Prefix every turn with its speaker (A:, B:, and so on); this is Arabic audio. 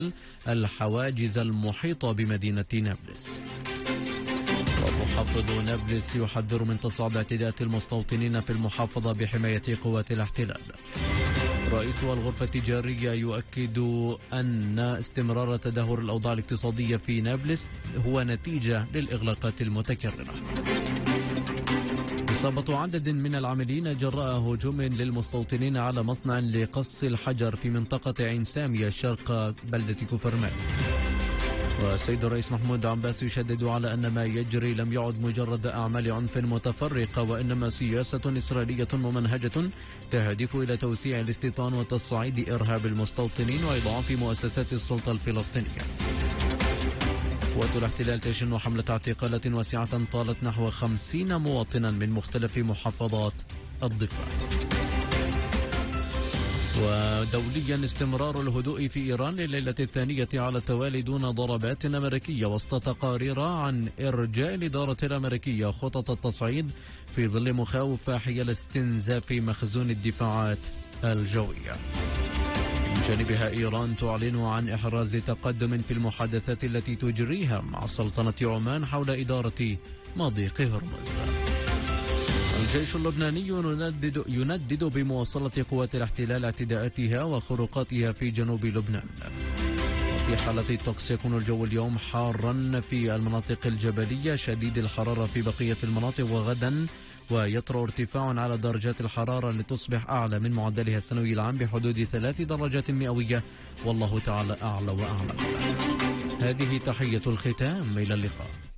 A: الحواجز المحيطة بمدينة نابلس. ومحافظ نابلس يحذر من تصاعد اعتداءات المستوطنين في المحافظة بحماية قوات الاحتلال. رئيس الغرفة التجارية يؤكد أن استمرار تدهور الأوضاع الاقتصادية في نابلس هو نتيجة للإغلاقات المتكررة. إصابة عدد من العاملين جراء هجوم للمستوطنين على مصنع لقص الحجر في منطقة عين سامية شرق بلدة كفرمان. والسيد الرئيس محمود عباس يشدد على أن ما يجري لم يعد مجرد أعمال عنف متفرقة، وإنما سياسة إسرائيلية ممنهجة تهدف إلى توسيع الاستيطان وتصعيد إرهاب المستوطنين وإضعاف مؤسسات السلطة الفلسطينية. قوات الاحتلال تشن حملة اعتقالات واسعة طالت نحو 50 مواطنا من مختلف محافظات الضفة. ودوليا استمرار الهدوء في إيران لليلة الثانية على التوالي دون ضربات أمريكية وسط تقارير عن إرجاء الإدارة الأمريكية خطط التصعيد في ظل مخاوف حيال استنزاف مخزون الدفاعات الجوية. من جانبها إيران تعلن عن إحراز تقدم في المحادثات التي تجريها مع سلطنة عمان حول إدارة مضيق هرمز. الجيش اللبناني يندد بمواصلة قوات الاحتلال اعتداءاتها وخروقاتها في جنوب لبنان. وفي حالة الطقس يكون الجو اليوم حارا في المناطق الجبلية شديد الحرارة في بقية المناطق، وغدا ويطرأ ارتفاع على درجات الحرارة لتصبح أعلى من معدلها السنوي العام بحدود 3 درجات مئوية، والله تعالى أعلى وأعلم. هذه تحية الختام، إلى اللقاء.